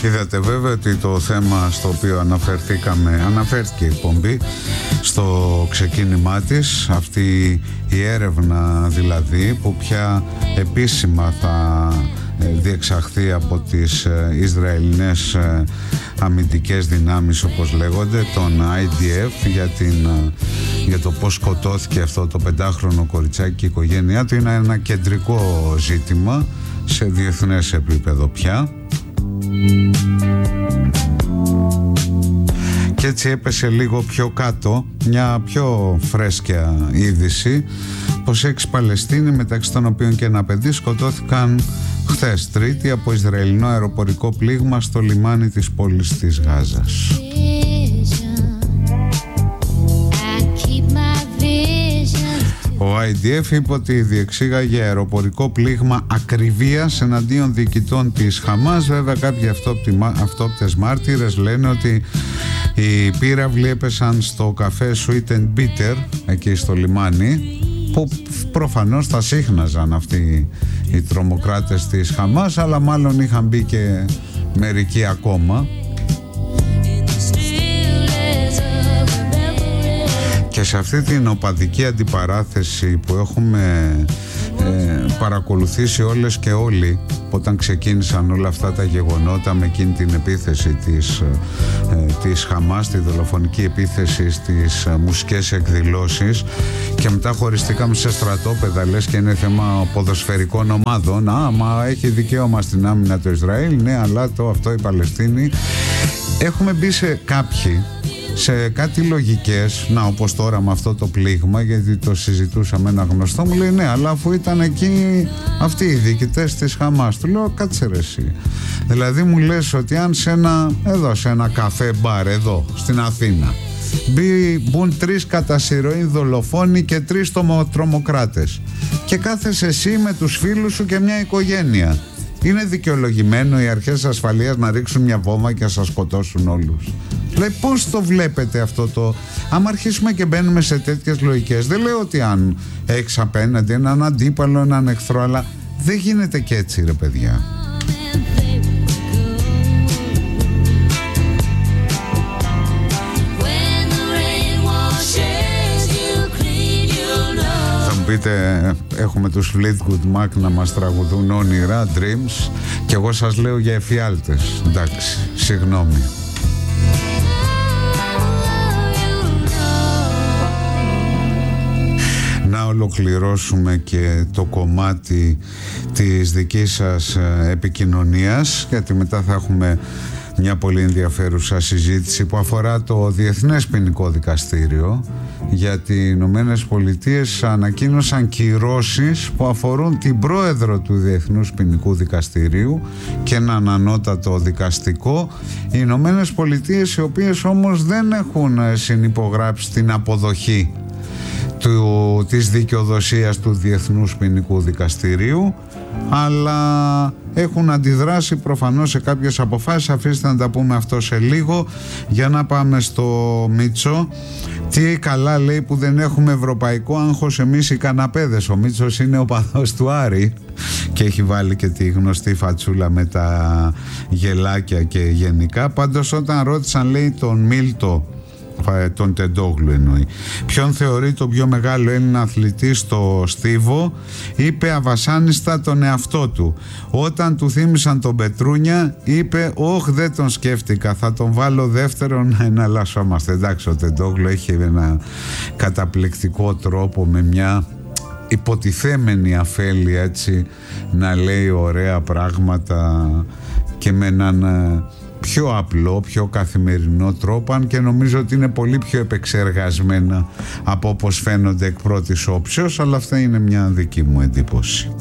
Είδατε βέβαια ότι το θέμα στο οποίο αναφέρθηκε η εκπομπή στο ξεκίνημά της, αυτή η έρευνα δηλαδή που πια επίσημα θα διεξαχθεί από τις Ισραηλινές αμυντικές δυνάμεις, όπως λέγονται, τον IDF, για το πώς σκοτώθηκε αυτό το 5χρονο κοριτσάκι και η οικογένειά του. Είναι ένα κεντρικό ζήτημα σε διεθνές επίπεδο πια. Και έτσι έπεσε λίγο πιο κάτω μια πιο φρέσκια είδηση πως 6 Παλαιστίνοι, μεταξύ των οποίων και ένα παιδί, σκοτώθηκαν χθες Τρίτη από Ισραηλινό αεροπορικό πλήγμα στο λιμάνι της πόλης της Γάζας. Ο IDF είπε ότι διεξήγαγε αεροπορικό πλήγμα ακριβίας εναντίον διοικητών της Χαμάς. Βέβαια κάποιοι αυτόπτες μάρτυρες λένε ότι οι πύραυλοι έπεσαν στο καφέ Sweet and Bitter εκεί στο λιμάνι, που προφανώς θα σύχναζαν αυτοί οι τρομοκράτες της Χαμάς, αλλά μάλλον είχαν μπει και μερικοί ακόμα. Και σε αυτή την οπαδική αντιπαράθεση που έχουμε παρακολουθήσει όλες και όλοι όταν ξεκίνησαν όλα αυτά τα γεγονότα με εκείνη την επίθεση της Χαμάς, τη δολοφονική επίθεση στις μουσικές εκδηλώσεις, και μετά χωριστήκαμε σε στρατόπεδα, λες και είναι θέμα ποδοσφαιρικών ομάδων. Μα έχει δικαίωμα στην άμυνα το Ισραήλ, ναι, αλλά αυτό η Παλαιστίνη. Έχουμε μπει σε κάτι λογικές, όπως τώρα με αυτό το πλήγμα, γιατί το συζητούσαμε, ένα γνωστό μου λέει ναι, αλλά αφού ήταν εκεί αυτοί οι διοικητές της Χαμάς. Του λέω κάτσε ρε εσύ, δηλαδή μου λες ότι αν σε ένα καφέ μπαρ εδώ στην Αθήνα μπουν 3 κατά συρροή δολοφόνοι και 3 τρομοκράτες και κάθεσαι εσύ με τους φίλους σου και μια οικογένεια, είναι δικαιολογημένο οι αρχές ασφαλείας να ρίξουν μια βόμβα και να σας σκοτώσουν όλους? Δηλαδή πώς το βλέπετε αυτό το... Άμα αρχίσουμε και μπαίνουμε σε τέτοιες λογικές, δεν λέω ότι αν έχεις απέναντι έναν αντίπαλο, έναν εχθρό, αλλά δεν γίνεται και έτσι ρε παιδιά. Θα μου πείτε, έχουμε τους Fleetwood Mac να μας τραγουδούν όνειρα, dreams, και εγώ σας λέω για εφιάλτες. Εντάξει, συγγνώμη. Να ολοκληρώσουμε και το κομμάτι της δικής σας επικοινωνίας, γιατί μετά θα έχουμε μια πολύ ενδιαφέρουσα συζήτηση που αφορά το Διεθνές Ποινικό Δικαστήριο, γιατί οι Ηνωμένες Πολιτείες ανακοίνωσαν κυρώσεις που αφορούν την πρόεδρο του Διεθνούς Ποινικού Δικαστηρίου και έναν ανώτατο δικαστικό. Οι Ηνωμένες Πολιτείες, οι οποίες όμως δεν έχουν συνυπογράψει την αποδοχή της δικαιοδοσίας του Διεθνούς Ποινικού Δικαστηρίου, αλλά έχουν αντιδράσει προφανώς σε κάποιες αποφάσεις. Αφήστε να τα πούμε αυτό σε λίγο, για να πάμε στο Μίτσο. Τι καλά λέει που δεν έχουμε ευρωπαϊκό άγχος εμείς οι καναπέδες. Ο Μίτσος είναι ο παδός του Άρη και έχει βάλει και τη γνωστή φατσούλα με τα γελάκια και γενικά. Πάντως όταν ρώτησαν, λέει, τον Μίλτο, τον Τεντόγλου εννοεί, ποιον θεωρεί τον πιο μεγάλο Έλληνα αθλητή στο στίβο, είπε αβασάνιστα τον εαυτό του. Όταν του θύμισαν τον Πετρούνια, είπε όχ, δεν τον σκέφτηκα, θα τον βάλω δεύτερο να εναλλασσόμαστε. Εντάξει, ο Τεντόγλου έχει ένα καταπληκτικό τρόπο, με μια υποτιθέμενη αφέλεια, έτσι, να λέει ωραία πράγματα και με έναν πιο απλό, πιο καθημερινό τρόπο, αν και νομίζω ότι είναι πολύ πιο επεξεργασμένα από όπως φαίνονται εκ πρώτης όψεως, αλλά αυτά είναι μια δική μου εντύπωση.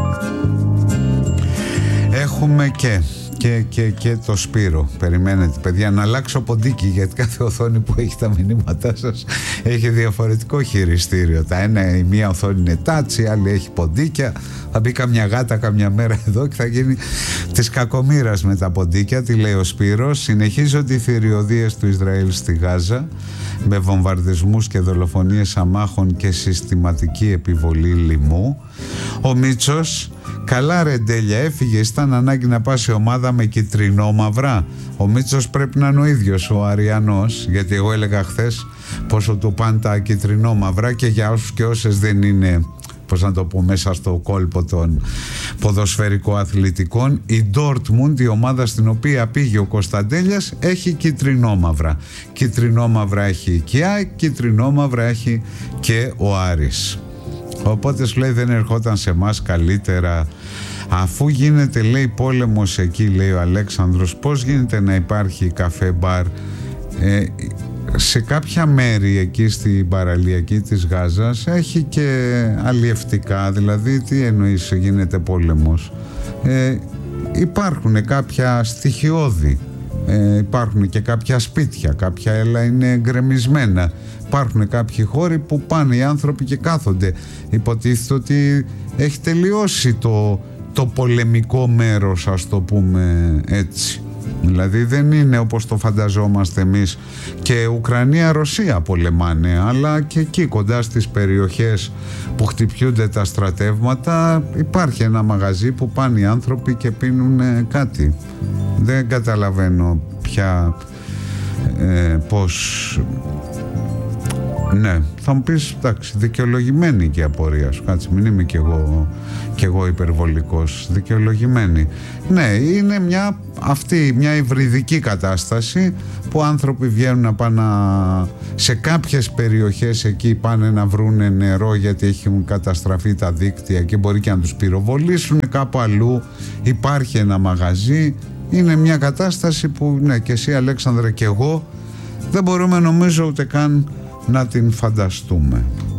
Έχουμε και το Σπύρο. Περιμένετε παιδιά να αλλάξω ποντίκι, γιατί κάθε οθόνη που έχει τα μηνύματά σας έχει διαφορετικό χειριστήριο. Η μία οθόνη είναι touch, η άλλη έχει ποντίκια. Θα μπει καμιά γάτα καμιά μέρα εδώ και θα γίνει της κακομοίρας με τα ποντίκια. Τι λέει ο Σπύρος? Συνεχίζονται οι θηριωδίες του Ισραήλ στη Γάζα με βομβαρδισμούς και δολοφονίες αμάχων και συστηματική επιβολή λοιμού. Ο Μίτσος Καλά ρε Ντέλια, έφυγες, ήταν ανάγκη να πας σε ομάδα με κιτρινόμαυρα? Ο Μίτσος πρέπει να είναι ο ίδιος ο Αριανός, γιατί εγώ έλεγα χθες πόσο του πάνε τα κιτρινόμαυρα, και για όσους και όσες δεν είναι, πώς να το πω, μέσα στο κόλπο των ποδοσφαιρικό-αθλητικών, η Ντόρτμουντ, η ομάδα στην οποία πήγε ο Κωνσταντέλιας, έχει κιτρινόμαυρα. Κιτρινόμαυρα έχει η ΚΙΑ, κιτρινόμαυρα έχει και ο Άρης. Οπότε σου λέει, δεν ερχόταν σε εμάς καλύτερα? Αφού γίνεται, λέει, πόλεμος εκεί, λέει ο Αλέξανδρος, πώς γίνεται να υπάρχει καφέ μπαρ σε κάποια μέρη εκεί στην παραλιακή της Γάζας? Έχει και αλλιευτικά, δηλαδή τι εννοείς γίνεται πόλεμος? Υπάρχουν κάποια στοιχειώδη, υπάρχουν και κάποια σπίτια, κάποια έλα είναι γκρεμισμένα. Υπάρχουν κάποιοι χώροι που πάνε οι άνθρωποι και κάθονται. Υποτίθεται ότι έχει τελειώσει το πολεμικό μέρος, ας το πούμε έτσι. Δηλαδή δεν είναι όπως το φανταζόμαστε εμείς. Και Ουκρανία-Ρωσία πολεμάνε, αλλά και εκεί κοντά στις περιοχές που χτυπιούνται τα στρατεύματα υπάρχει ένα μαγαζί που πάνε οι άνθρωποι και πίνουν κάτι. Δεν καταλαβαίνω πια πώς... Ναι, θα μου πεις, εντάξει, δικαιολογημένη και η απορία σου. Κάτσε, μην είμαι κι εγώ υπερβολικός. Δικαιολογημένη. Ναι, είναι μια υβριδική κατάσταση που άνθρωποι βγαίνουν να πάνε σε κάποιες περιοχές εκεί, πάνε να βρούνε νερό γιατί έχουν καταστραφεί τα δίκτυα και μπορεί και να τους πυροβολήσουν. Κάπου αλλού υπάρχει ένα μαγαζί. Είναι μια κατάσταση που, ναι, και εσύ Αλέξανδρε και εγώ δεν μπορούμε νομίζω ούτε καν να την φανταστούμε.